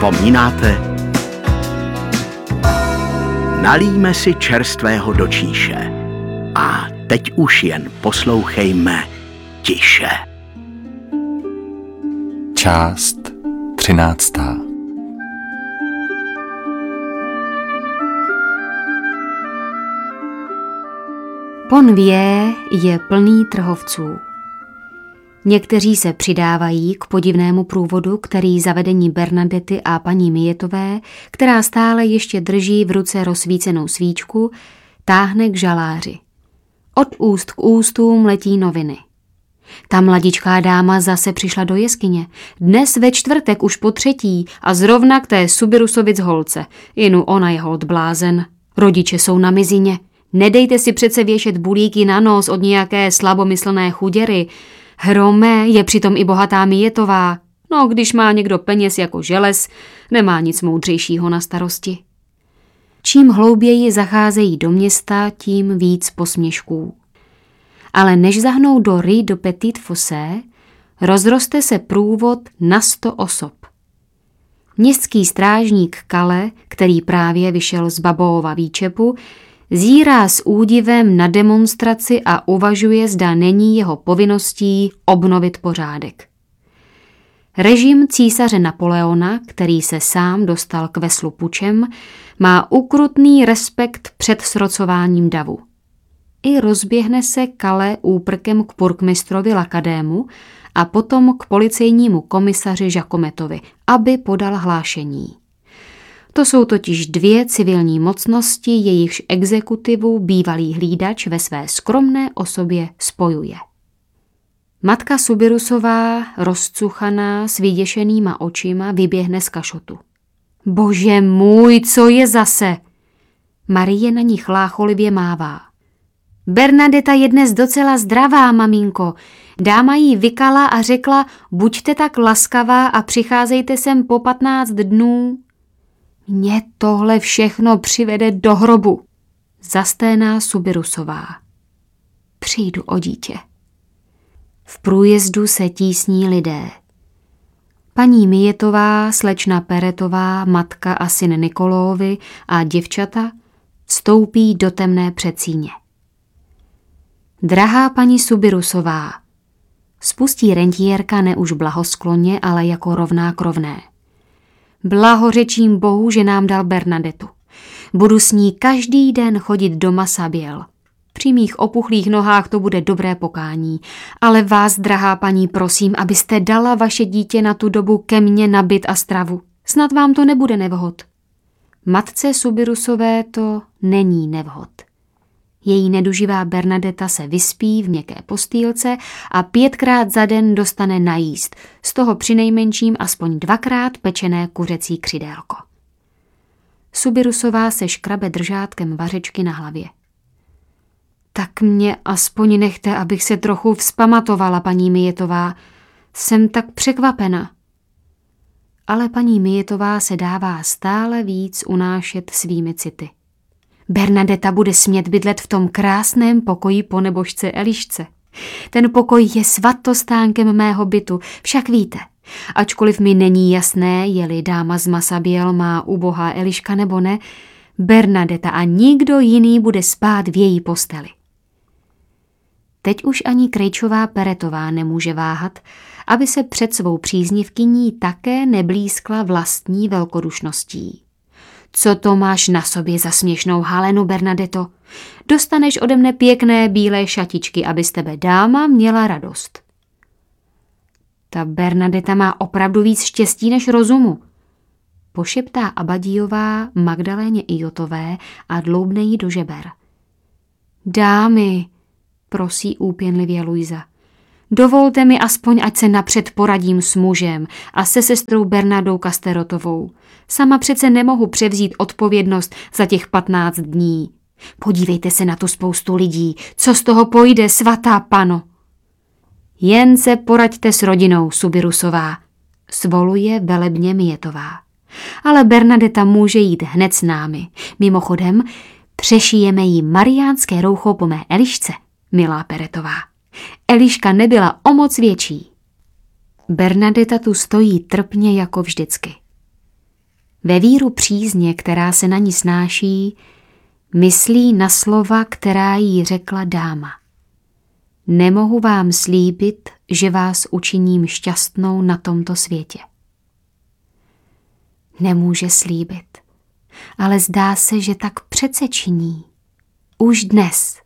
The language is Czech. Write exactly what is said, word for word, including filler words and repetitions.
Vzpomínáte? Nalijme si čerstvého do číše a teď už jen poslouchejme tiše. Část třináctá. Ponvě je plný trhovců. Někteří se přidávají k podivnému průvodu, který zavedení Bernadety a paní Mijetové, která stále ještě drží v ruce rozsvícenou svíčku, táhne k žaláři. Od úst k ústům letí noviny. Ta mladičká dáma zase přišla do jeskyně. Dnes ve čtvrtek už po třetí a zrovna k té Subirusovic holce. Jinu ona je holt blázen. Rodiče jsou na mizině. Nedejte si přece věšet bulíky na nos od nějaké slabomyslné chuděry. Hrome je přitom i bohatá Mijetová. No, když má někdo peněz jako želez, nemá nic moudřejšího na starosti. Čím hlouběji zacházejí do města, tím víc posměšků. Ale než zahnou do Rue de Petit Fossé, rozroste se průvod na sto osob. Městský strážník Kale, který právě vyšel z Baboova výčepu, zírá s údivem na demonstraci a uvažuje, zda není jeho povinností obnovit pořádek. Režim císaře Napoleona, který se sám dostal k veslu pučem, má ukrutný respekt před srocováním davu. I rozběhne se Kale úprkem k purkmistrovi Lakadému a potom k policejnímu komisaři Jacometovi, aby podal hlášení. To jsou totiž dvě civilní mocnosti, jejichž exekutivu bývalý hlídač ve své skromné osobě spojuje. Matka Subirusová, rozcuchaná, s vyděšenýma očima, vyběhne z kašotu. Bože můj, co je zase? Marie na ní chlácholivě mává. Bernadeta je dnes docela zdravá, maminko. Dáma jí vykala a řekla, buďte tak laskavá a přicházejte sem po patnáct dnů. Mě tohle všechno přivede do hrobu, zasténá Subirusová. Přijdu o dítě. V průjezdu se tísní lidé. Paní Mijetová, slečna Peretová, matka a syn Nikolovi a děvčata vstoupí do temné předsíně. Drahá paní Subirusová, spustí rentiérka ne už blahoskloně, ale jako rovná k rovné. Blahořečím Bohu, že nám dal Bernadetu. Budu s ní každý den chodit do Massabielle. Při mých opuchlých nohách to bude dobré pokání, ale vás, drahá paní, prosím, abyste dala vaše dítě na tu dobu ke mně na byt a stravu. Snad vám to nebude nevhod. Matce Subirusové to není nevhod. Její neduživá Bernadeta se vyspí v měkké postýlce a pětkrát za den dostane najíst, z toho přinejmenším aspoň dvakrát pečené kuřecí křidélko. Subirusová se škrabe držátkem vařečky na hlavě. Tak mě aspoň nechte, abych se trochu vzpamatovala, paní Mijetová. Jsem tak překvapena. Ale paní Mijetová se dává stále víc unášet svými city. Bernadeta bude smět bydlet v tom krásném pokoji po nebožce Elišce. Ten pokoj je svatostánkem mého bytu, však víte. Ačkoliv mi není jasné, je-li dáma z Massabielle má ubohá Eliška nebo ne, Bernadeta a nikdo jiný bude spát v její posteli. Teď už ani Krejčová Peretová nemůže váhat, aby se před svou příznivkyní také neblízkla vlastní velkodušností. Co to máš na sobě za směšnou halenu, Bernadeto? Dostaneš ode mne pěkné bílé šatičky, aby z tebe dáma měla radost. Ta Bernadeta má opravdu víc štěstí než rozumu, pošeptá Abadíová Magdaléně Ijotové a dloubne jí do žeber. Dámy, prosí úpěnlivě Luisa, dovolte mi aspoň, ať se napřed poradím s mužem a se sestrou Bernardou Kasterotovou. Sama přece nemohu převzít odpovědnost za těch patnáct dní. Podívejte se na tu spoustu lidí, co z toho pojde, svatá pano. Jen se poraďte s rodinou, Subirusová, svoluje velebně Mijetová. Ale Bernadeta může jít hned s námi. Mimochodem, přešijeme jí mariánské roucho po mé Elišce, milá Peretová. Eliška nebyla o moc větší. Bernadeta tu stojí trpně jako vždycky. Ve víru přízně, která se na ní snáší, myslí na slova, která jí řekla dáma. Nemohu vám slíbit, že vás učiním šťastnou na tomto světě. Nemůže slíbit, ale zdá se, že tak přece činí. Už dnes.